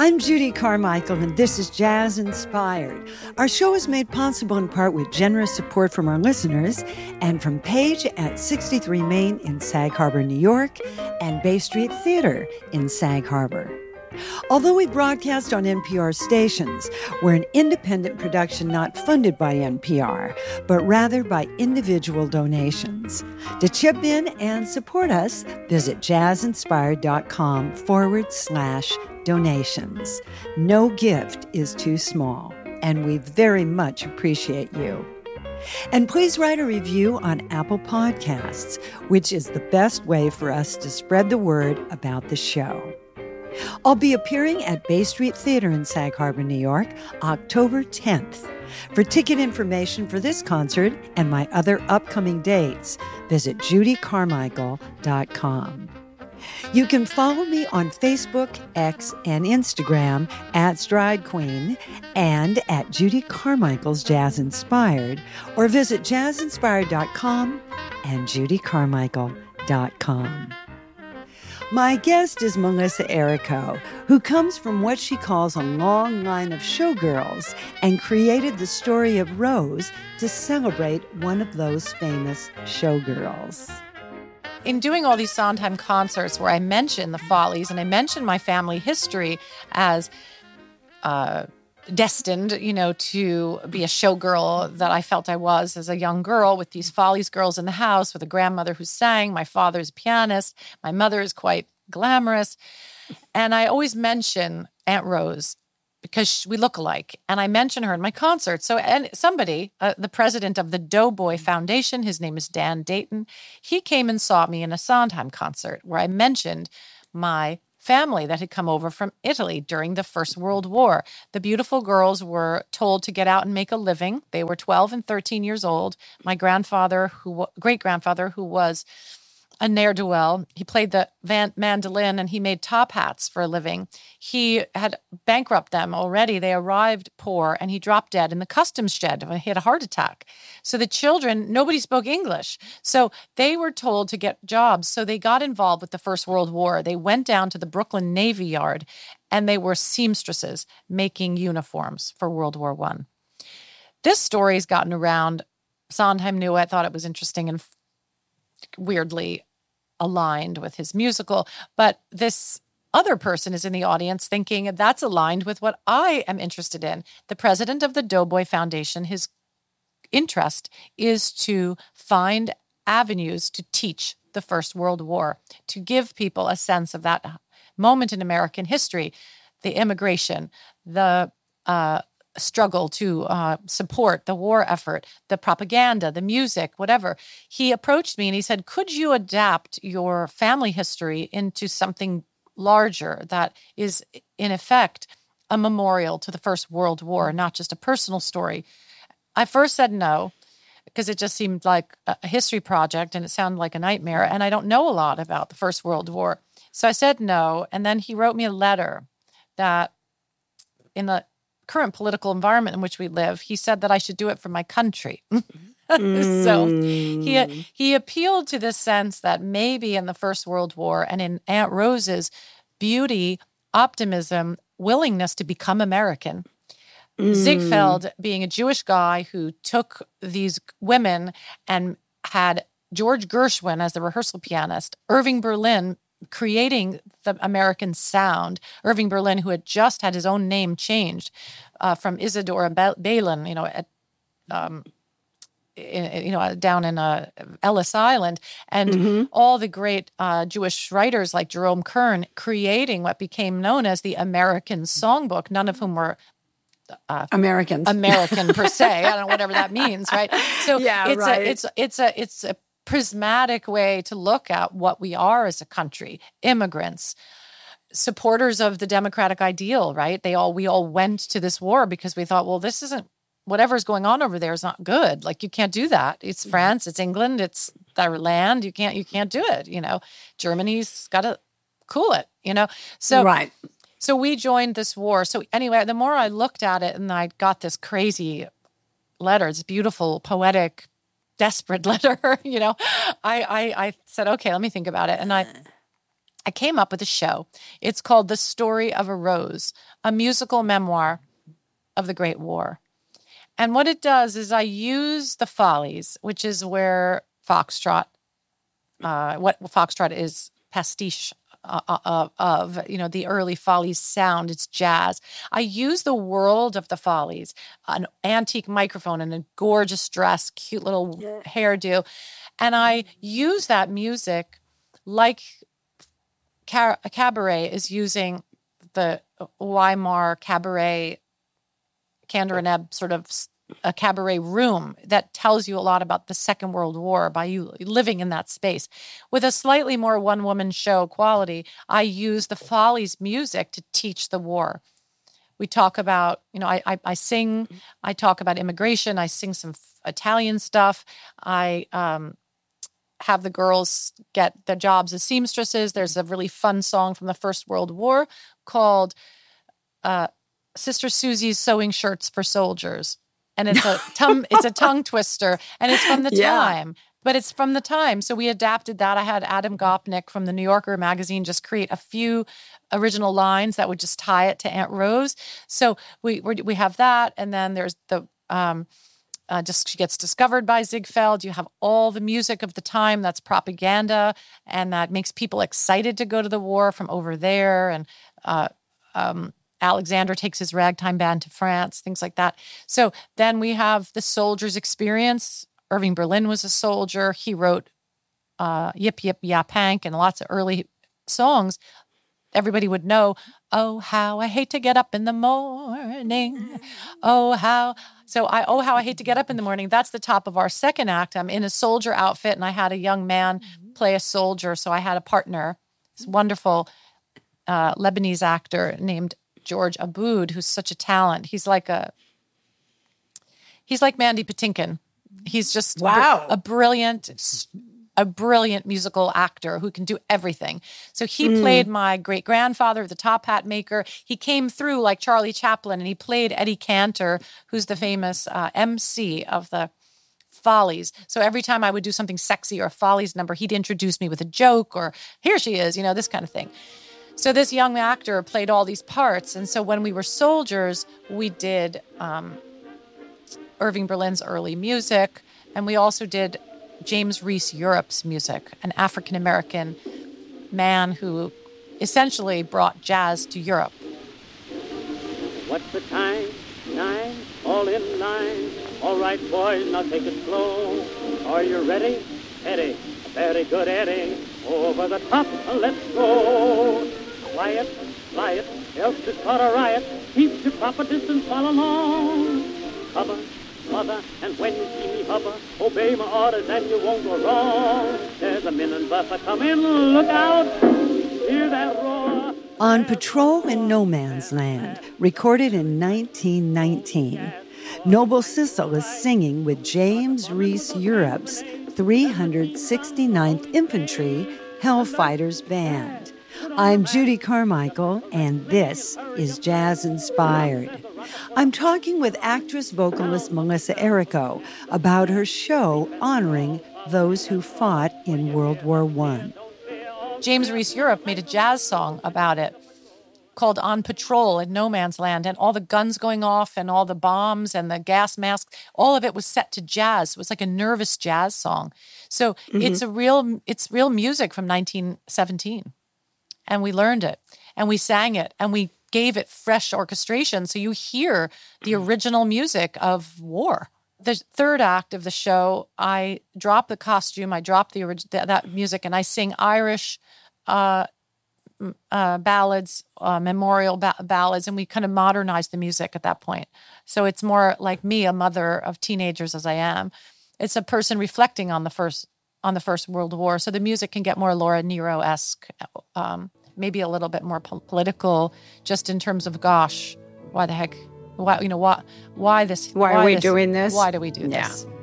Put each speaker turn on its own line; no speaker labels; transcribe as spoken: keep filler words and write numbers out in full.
I'm Judy Carmichael, and this is Jazz Inspired. Our show is made possible in part with generous support from our listeners and from Page at sixty-three Main in Sag Harbor, New York, and Bay Street Theater in Sag Harbor. Although we broadcast on N P R stations, we're an independent production not funded by N P R, but rather by individual donations. To chip in and support us, visit jazzinspired.com forward slash donations. No gift is too small, and we very much appreciate you. And please write a review on Apple Podcasts, which is the best way for us to spread the word about the show. I'll be appearing at Bay Street Theater in Sag Harbor, New York, October tenth. For ticket information for this concert and my other upcoming dates, visit judy carmichael dot com. You can follow me on Facebook, X, and Instagram at Stride Queen and at Judy Carmichael's Jazz Inspired, or visit jazz inspired dot com and judy carmichael dot com. My guest is Melissa Errico, who comes from what she calls a long line of showgirls and created the story of Rose to celebrate one of those famous showgirls.
In doing all these Sondheim concerts where I mention the Follies and I mention my family history as uh, destined, you know, to be a showgirl that I felt I was as a young girl, with these Follies girls in the house, with a grandmother who sang, my father's a pianist, my mother is quite glamorous. And I always mention Aunt Rose because we look alike. And I mention her in my concerts. So and somebody, uh, the president of the Doughboy Foundation, his name is Dan Dayton, he came and saw me in a Sondheim concert where I mentioned my family that had come over from Italy during the First World War. The beautiful girls were told to get out and make a living. They were twelve and thirteen years old. My grandfather, who great-grandfather, who was a ne'er-do-well, he played the van- mandolin and he made top hats for a living. He had bankrupted them already. They arrived poor and he dropped dead in the customs shed. He had a heart attack. So the children, nobody spoke English. So they were told to get jobs. So they got involved with the First World War. They went down to the Brooklyn Navy Yard and they were seamstresses making uniforms for World War One. This story has gotten around. Sondheim knew it, thought it was interesting and weirdly aligned with his musical. But this other person is in the audience thinking that's aligned with what I am interested in. The president of the Doughboy Foundation, his interest is to find avenues to teach the First World War, to give people a sense of that moment in American history, the immigration, the uh, struggle to uh, support the war effort, the propaganda, the music, whatever. He approached me and he said, could you adapt your family history into something larger that is, in effect, a memorial to the First World War, not just a personal story? I first said no, because it just seemed like a history project and it sounded like a nightmare, and I don't know a lot about the First World War. So I said no, and then he wrote me a letter that in the current political environment in which we live, he said that I should do it for my country. mm. So he he appealed to this sense that maybe in the First World War and in Aunt Rose's beauty, optimism, willingness to become American, mm. Ziegfeld, being a Jewish guy who took these women and had George Gershwin as the rehearsal pianist, Irving Berlin creating the American sound. Irving Berlin, who had just had his own name changed uh, from Isidore Balin, you know, at, um, in, you know, down in uh, Ellis Island, and mm-hmm. all the great uh, Jewish writers like Jerome Kern creating what became known as the American Songbook, none of whom were Uh,
Americans,
American per se. I don't know, whatever that means, right? So
yeah,
it's
right.
a, it's it's a it's a prismatic way to look at what we are as a country. Immigrants, supporters of the democratic ideal, right? They all we all went to this war because we thought, well, this isn't whatever's going on over there is not good. Like, you can't do that. It's France, it's England, it's their land. You can't you can't do it. You know, Germany's got to cool it. You know, so
right.
So we joined this war. So anyway, the more I looked at it and I got this crazy letter, it's beautiful, poetic, desperate letter, you know, I, I, I said, okay, let me think about it. And I, I came up with a show. It's called The Story of a Rose, a musical memoir of the Great War. And what it does is I use the Follies, which is where Foxtrot, uh, what Foxtrot is pastiche uh, uh, of, you know, the early Follies sound. It's jazz. I use the world of the Follies, an antique microphone and a gorgeous dress, cute little yeah. hairdo. And I use that music like Car- Cabaret is using the Weimar cabaret, Kander and Ebb sort of a cabaret room that tells you a lot about the Second World War by you living in that space. With a slightly more one-woman show quality, I use the Follies music to teach the war. We talk about, you know, I, I, I sing, I talk about immigration, I sing some f- Italian stuff, I um, have the girls get their jobs as seamstresses. There's a really fun song from the First World War called uh, Sister Susie's Sewing Shirts for Soldiers. And it's a tongue, it's a tongue twister, and it's from the
yeah.
time. But it's from the time. So we adapted that. I had Adam Gopnik from the New Yorker magazine just create a few original lines that would just tie it to Aunt Rose. So we we we have that, and then there's the um, uh, just she gets discovered by Ziegfeld. You have all the music of the time that's propaganda, and that makes people excited to go to the war from over there. And uh, um, Alexander takes his ragtime band to France, things like that. So then we have the soldier's experience. Irving Berlin was a soldier. He wrote uh, Yip, Yip, Yap, Hank and lots of early songs. Everybody would know, oh, how I hate to get up in the morning. Oh, how. So I, oh, how I hate to get up in the morning. That's the top of our second act. I'm in a soldier outfit, and I had a young man play a soldier. So I had a partner, this wonderful uh, Lebanese actor named George Aboud, who's such a talent. He's like a, he's like Mandy Patinkin. He's just
wow.
a, a brilliant, a brilliant musical actor who can do everything. So he mm. played my great grandfather, the top hat maker. He came through like Charlie Chaplin, and he played Eddie Cantor, who's the famous uh, M C of the Follies. So every time I would do something sexy or a Follies number, he'd introduce me with a joke or here she is, you know, this kind of thing. So this young actor played all these parts. And so when we were soldiers, we did um, Irving Berlin's early music. And we also did James Reese Europe's music, an African-American man who essentially brought jazz to Europe.
What's the time? Nine, all in line. All right, boys, now take it slow. Are you ready? Eddie, very good, Eddie. Over the top, let's go. Quiet, fly it, else it's not a riot. Keep your proper distance, follow along. Cover, mother, and when you see me hover, obey my orders and you won't go wrong. There's a Minnan buffer coming, look out, hear that roar.
On Patrol in No Man's Land, recorded in nineteen nineteen, Noble Sissle is singing with James Reese Europe's three hundred sixty-ninth Infantry Hellfighters Band. I'm Judy Carmichael, and this is Jazz Inspired. I'm talking with actress-vocalist Melissa Errico about her show honoring those who fought in World War One.
James Reese Europe made a jazz song about it called On Patrol in No Man's Land, and all the guns going off and all the bombs and the gas masks, all of it was set to jazz. It was like a nervous jazz song. So mm-hmm. it's a real, it's real music from nineteen seventeen. And we learned it, and we sang it, and we gave it fresh orchestration. So you hear the original music of war. The third act of the show, I drop the costume, I drop the orig- that, that music, and I sing Irish uh, uh, ballads, uh, memorial ba- ballads, and we kind of modernize the music at that point. So it's more like me, a mother of teenagers as I am. It's a person reflecting on the first on the First World War. So the music can get more Laura Nyro-esque, um, maybe a little bit more po- political, just in terms of, gosh, why the heck, why, you know, why, why this?
Why, why are we
this,
doing this?
Why do we do
yeah.
this?